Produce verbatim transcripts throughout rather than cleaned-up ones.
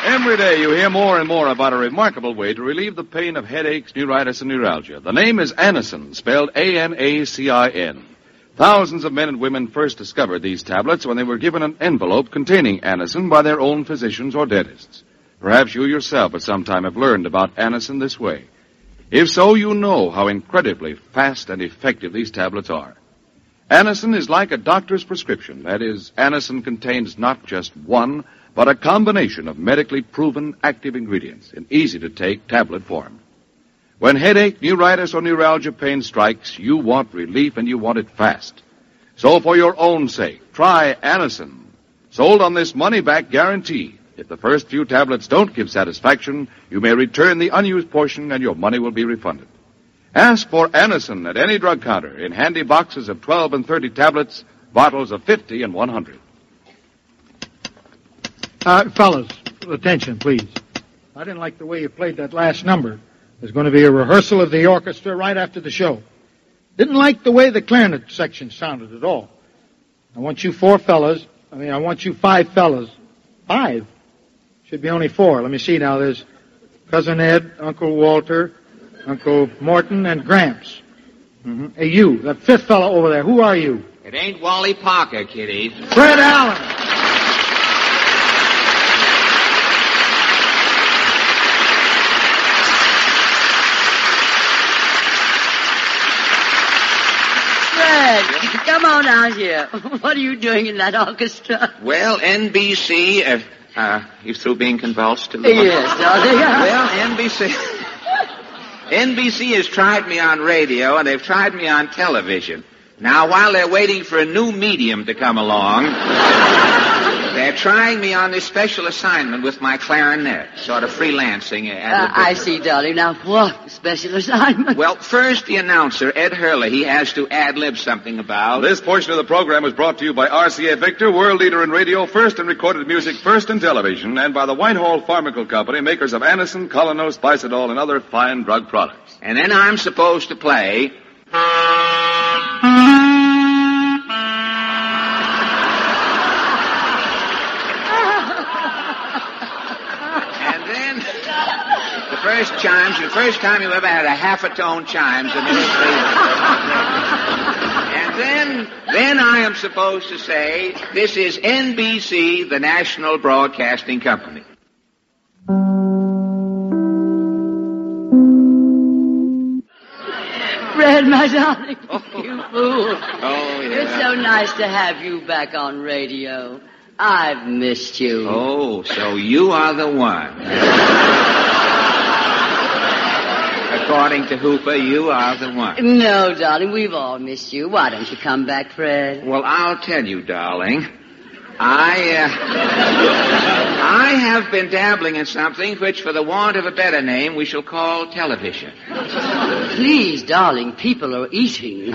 Every day you hear more and more about a remarkable way to relieve the pain of headaches, neuritis, and neuralgia. The name is Anacin, spelled A N A C I N. Thousands of men and women first discovered these tablets when they were given an envelope containing Anacin by their own physicians or dentists. Perhaps you yourself at some time have learned about Anacin this way. If so, you know how incredibly fast and effective these tablets are. Anacin is like a doctor's prescription. That is, Anacin contains not just one, but a combination of medically proven active ingredients in easy-to-take tablet form. When headache, neuritis, or neuralgia pain strikes, you want relief and you want it fast. So for your own sake, try Anacin. Sold on this money-back guarantee. If the first few tablets don't give satisfaction, you may return the unused portion and your money will be refunded. Ask for Anacin at any drug counter in handy boxes of twelve and thirty tablets, bottles of fifty and one hundred. Uh, fellas, attention, please. I didn't like the way you played that last number. There's going to be a rehearsal of the orchestra right after the show. Didn't like the way the clarinet section sounded at all. I want you four fellas, I mean, I want you five fellas. Five? Should be only four. Let me see now. There's Cousin Ed, Uncle Walter, Uncle Morton, and Gramps. Mm-hmm. Hey, you, that fifth fellow over there, who are you? It ain't Wally Parker, Kitty. Fred Allen. Come on out here. What are you doing in that orchestra? Well, N B C, uh, uh, you through being convulsed? Yes, are they? Well, N B C... N B C has tried me on radio, and they've tried me on television. Now, while they're waiting for a new medium to come along, they're trying me on this special assignment with my clarinet, sort of freelancing. Uh, I see, darling. Now, what special assignment? Well, first, the announcer, Ed Hurley, he has to ad-lib something about... This portion of the program was brought to you by R C A Victor, world leader in radio, first in recorded music, first in television, and by the Whitehall Pharmaceutical Company, makers of Anacin, Colonos, Bicidol, and other fine drug products. And then I'm supposed to play... First chimes, the first time you ever had a half a tone chimes in the history. And then, then I am supposed to say, this is N B C, the National Broadcasting Company. Fred, my darling, oh. You fool. Oh, yeah. It's so nice to have you back on radio. I've missed you. Oh, so you are the one. According to Hooper, you are the one. No, darling, we've all missed you. Why don't you come back, Fred? Well, I'll tell you, darling. I, uh, I have been dabbling in something which, for the want of a better name, we shall call television. Please, darling, people are eating.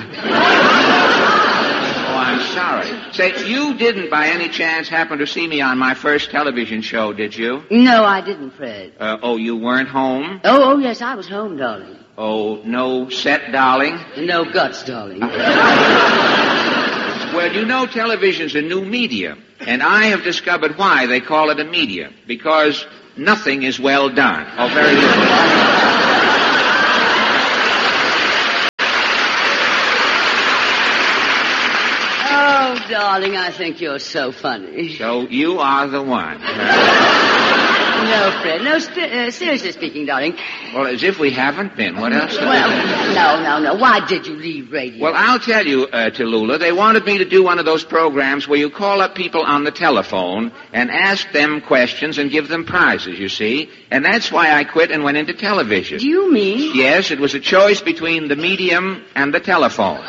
Oh, I'm sorry. Say, you didn't by any chance happen to see me on my first television show, did you? No, I didn't, Fred. Uh, oh, you weren't home? Oh, oh, yes, I was home, darling. Oh, no set, darling? No guts, darling. Well, you know television's a new medium, and I have discovered why they call it a medium. Because nothing is well done. Oh, very little. Oh, darling, I think you're so funny. So you are the one. No, Fred. No, st- uh, seriously speaking, darling. Well, as if we haven't been. What else? Well, no, no, no. Why did you leave radio? Well, I'll tell you, uh, Tallulah. They wanted me to do one of those programs where you call up people on the telephone and ask them questions and give them prizes, you see. And that's why I quit and went into television. Do you mean? Yes, it was a choice between the medium and the telephone.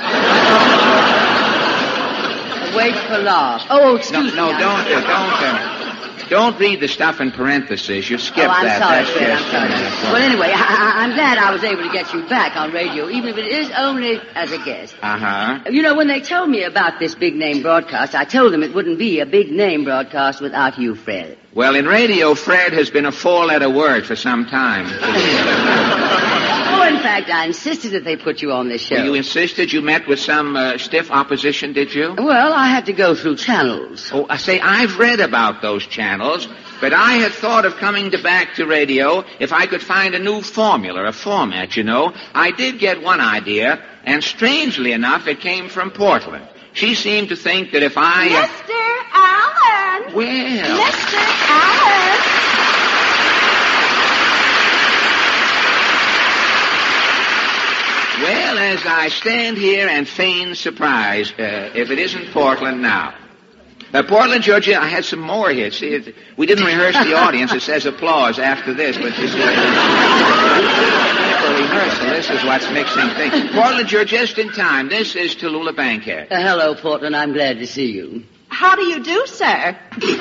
Wait for laugh. Oh, excuse no, me. No, don't, uh, don't, uh, don't read the stuff in parentheses. You skipped oh, I'm that. Sorry, That's Fred, just, I'm sorry. Uh, well, anyway, I, I'm glad I was able to get you back on radio, even if it is only as a guest. Uh-huh. You know, when they told me about this big-name broadcast, I told them it wouldn't be a big-name broadcast without you, Fred. Well, in radio, Fred has been a four-letter word for some time. Oh, No, in fact, I insisted that they put you on this show. Well, you insisted? You met with some uh, stiff opposition, did you? Well, I had to go through channels. Oh, I say, I've read about those channels, but I had thought of coming to back to radio if I could find a new formula, a format, you know. I did get one idea, and strangely enough, it came from Portland. She seemed to think that if I... Uh... Mister Allen! Well... Mister Allen! Well, as I stand here and feign surprise, uh, if it isn't Portland now. Uh, Portland, Georgia, I had some more here. See, it, we didn't rehearse the audience. It says applause after this, but this is a rehearsal. This is what's mixing things. Portland, you're just in time. This is Tallulah Bankhead. Uh, hello, Portland. I'm glad to see you. How do you do, sir?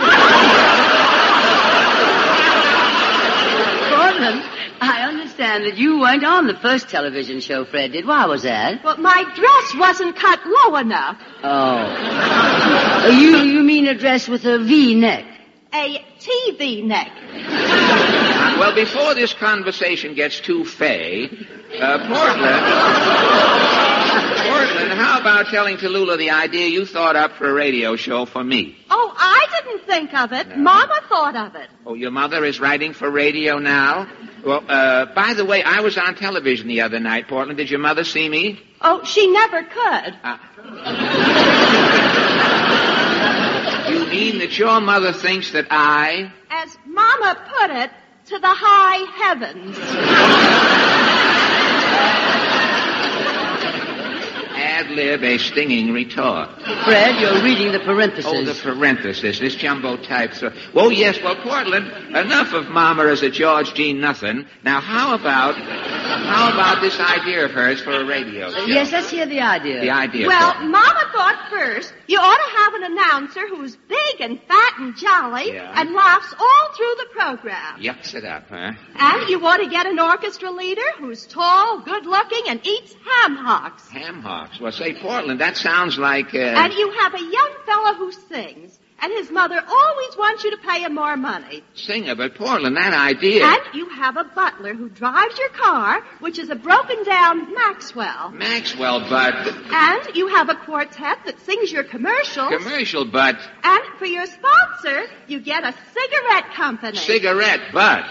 Portland, I understand that you weren't on the first television show Fred did. Why was that? Well, my dress wasn't cut low enough. Oh. you you mean a dress with a V neck? A T V neck. Uh, well, before this conversation gets too fey, uh, Portland... Portland, how about telling Tallulah the idea you thought up for a radio show for me? Oh, I didn't think of it. No. Mama thought of it. Oh, your mother is writing for radio now? Well, uh, by the way, I was on television the other night, Portland. Did your mother see me? Oh, she never could. Uh, you mean that your mother thinks that I... As Mama put it, to the high heavens. Ad-lib a stinging retort. Fred, you're reading the parentheses. Oh, the parenthesis, this jumbo type. Th- oh, yes, well, Portland, enough of Mama as a George G. Nothing. Now, how about, how about this idea of hers for a radio show? Uh, yes, let's hear the idea. The idea, Well, Portland. Mama thought first you ought to have an announcer who's big and fat and jolly Yeah. and laughs all through the program. Yucks it up, huh? And you ought to get an orchestra leader who's tall, good-looking, and eats ham hocks. Ham hocks. Well, say, Portland, that sounds like, uh... And you have a young fellow who sings, and his mother always wants you to pay him more money. singer, but Portland, that idea... And you have a butler who drives your car, which is a broken-down Maxwell. Maxwell, but... And you have a quartet that sings your commercials. Commercial, but... And for your sponsor, you get a cigarette company. Cigarette, but...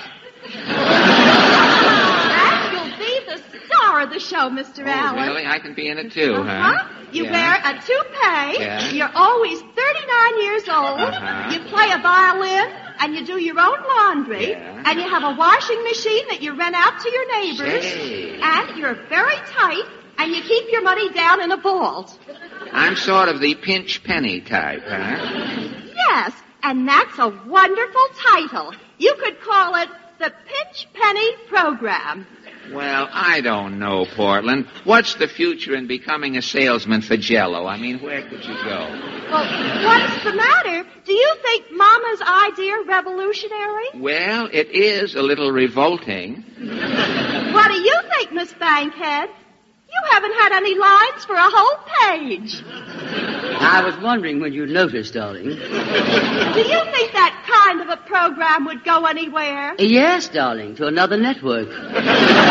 And you'll be the star of the show, Mister Oh, Allen. really? I can be in it, too, huh? Uh-huh. You Yeah. wear a toupee. Yeah. You're always thirty-nine years old. Uh-huh. You play a violin, and you do your own laundry. Yeah. And you have a washing machine that you rent out to your neighbors. Say. And you're very tight, and you keep your money down in a vault. I'm sort of the pinch penny type, huh? Yes, and that's a wonderful title. You could call it the Pinch Penny Program. Well, I don't know, Portland. What's the future in becoming a salesman for Jell-O? I mean, where could you go? Well, what's the matter? Do you think Mama's idea revolutionary? Well, it is a little revolting. What do you think, Miss Bankhead? You haven't had any lines for a whole page. I was wondering when you'd notice, darling. Do you think that kind of a program would go anywhere? Yes, darling, to another network. Well,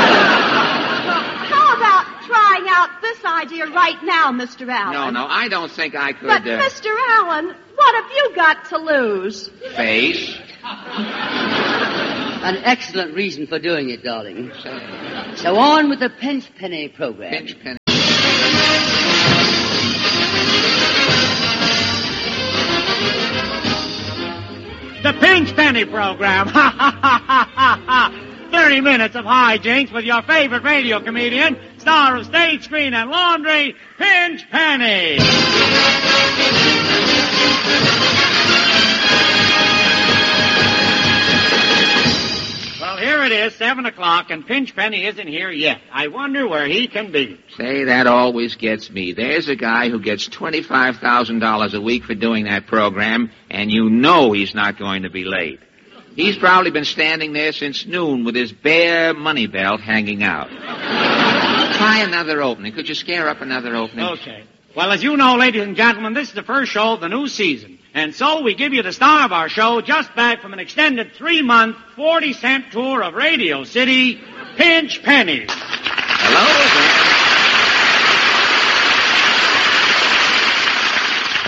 how about trying out this idea right now, Mister Allen? No, no, I don't think I could, But, uh... Mister Allen, what have you got to lose? Face. An excellent reason for doing it, darling. So on with the Pinch Penny program. Pinch penny. The Pinch Penny program. Ha ha ha ha ha ha. Thirty minutes of hijinks with your favorite radio comedian, star of stage, screen, and laundry, Pinch Penny. Well, here it is, seven o'clock, and Pinch Penny isn't here yet. I wonder where he can be. Say, that always gets me. There's a guy who gets twenty-five thousand dollars a week for doing that program, and you know he's not going to be late. He's probably been standing there since noon with his bare money belt hanging out. Try another opening. Could you scare up another opening? Okay. Well, as you know, ladies and gentlemen, this is the first show of the new season. And so we give you the star of our show, just back from an extended three-month, forty-cent tour of Radio City, Pinch Penny.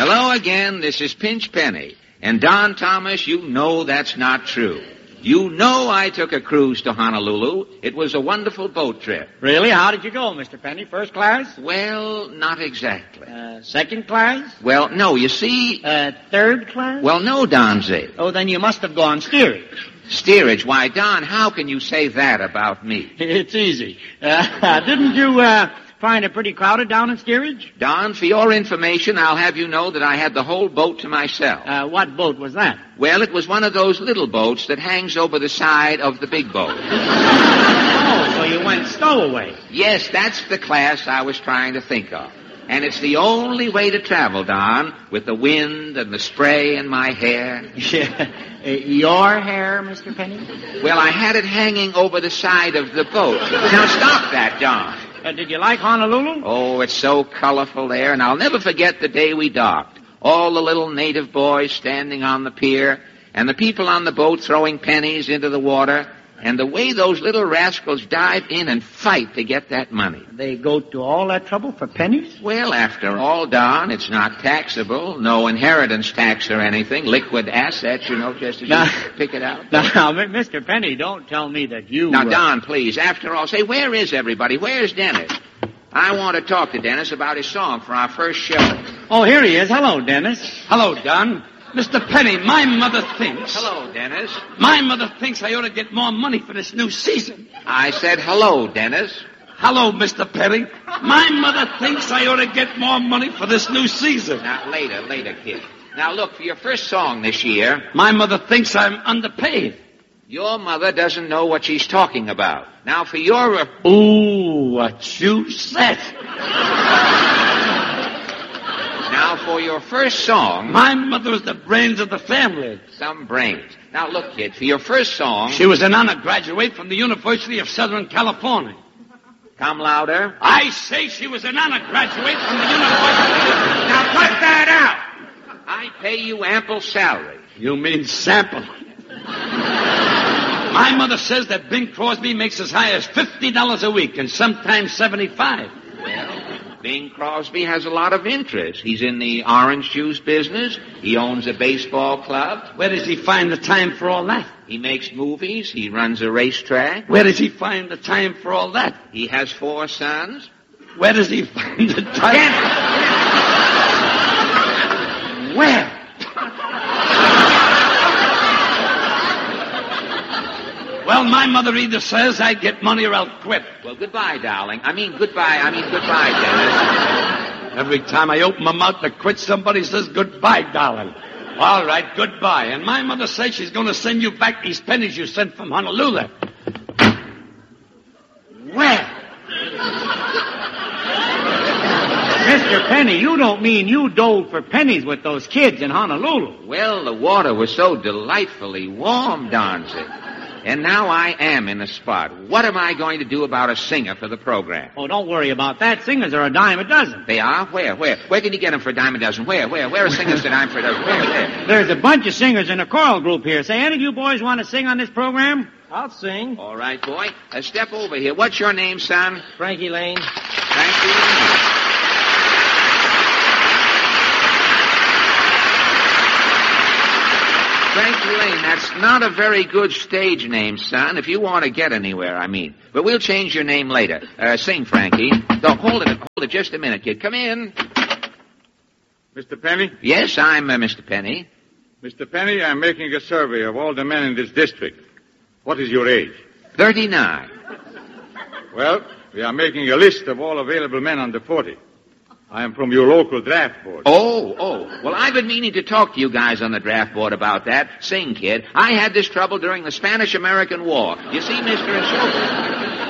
Hello again, this is Pinch Penny. And Don Thomas, you know that's not true. You know I took a cruise to Honolulu. It was a wonderful boat trip. Really? How did you go, Mister Penny? First class? Well, not exactly. Uh, second class? Well, no, you see... Uh, third class? Well, no, Don Z. Oh, then you must have gone steerage. Steerage? Why, Don, how can you say that about me? It's easy. Uh, didn't you, uh, find it pretty crowded down in steerage? Don, for your information, I'll have you know that I had the whole boat to myself. Uh, what boat was that? Well, it was one of those little boats that hangs over the side of the big boat. Oh, so you went stowaway. Yes, that's the class I was trying to think of. And it's the only way to travel, Don, with the wind and the spray in my hair. Yeah. Uh, your hair, Mister Penny? Well, I had it hanging over the side of the boat. Now stop that, Don. Uh, did you like Honolulu? Oh, it's so colorful there, and I'll never forget the day we docked. All the little native boys standing on the pier, and the people on the boat throwing pennies into the water, and the way those little rascals dive in and fight to get that money. They go to all that trouble for pennies? Well, after all, Don, it's not taxable. No inheritance tax or anything. Liquid assets, you know, just as now, you pick it out. Now, Mister Penny, don't tell me that you... Now, uh... Don, please, after all, say, where is everybody? Where's Dennis? I want to talk to Dennis about his song for our first show. Oh, here he is. Hello, Dennis. Hello, Don. Mister Penny, my mother thinks... Hello, Dennis. My mother thinks I ought to get more money for this new season. I said hello, Dennis. Hello, Mister Penny. My mother thinks I ought to get more money for this new season. Now, later, later, kid. Now, look, for your first song this year... My mother thinks I'm underpaid. Your mother doesn't know what she's talking about. Now, for your... Uh... Ooh, what you said. Now, for your first song... My mother was the brains of the family. Some brains. Now, look, kid, for your first song... She was an honor graduate from the University of Southern California. Come louder. I say she was an honor graduate from the University... Now, cut that out. I pay you ample salary. You mean sample. My mother says that Bing Crosby makes as high as fifty dollars a week and sometimes seventy-five. Well, Bing Crosby has a lot of interest. He's in the orange juice business. He owns a baseball club. Where does he find the time for all that? He makes movies. He runs a racetrack. Where does he find the time for all that? He has four sons. Where does he find the time? Where? Well, my mother either says I get money or I'll quit. Well, goodbye, darling. I mean, goodbye. I mean, goodbye, Dennis. Every time I open my mouth to quit, somebody says goodbye, darling. All right, goodbye. And my mother says she's going to send you back these pennies you sent from Honolulu. Where? Mister Penny, you don't mean you doled for pennies with those kids in Honolulu. Well, the water was so delightfully warm, Donzie. And now I am in a spot. What am I going to do about a singer for the program? Oh, don't worry about that. Singers are a dime a dozen. They are? Where? Where? Where can you get them for a dime a dozen? Where? Where? Where are singers a dime for a dozen? Where? Where? There's a bunch of singers in a choral group here. Say, any of you boys want to sing on this program? I'll sing. All right, boy. Uh, step over here. What's your name, son? Frankie Lane. Frankie Lane. Frankie Lane, that's not a very good stage name, son, if you want to get anywhere, I mean. But we'll change your name later. Uh, sing, Frankie. No, hold it, hold it just a minute, kid. Come in. Mister Penny? Yes, I'm uh, Mister Penny. Mister Penny, I'm making a survey of all the men in this district. What is your age? Thirty-nine. Well, we are making a list of all available men under forty. I am from your local draft board. Oh, oh. Well, I've been meaning to talk to you guys on the draft board about that. Sing, kid. I had this trouble during the Spanish-American War. You see, mister, and so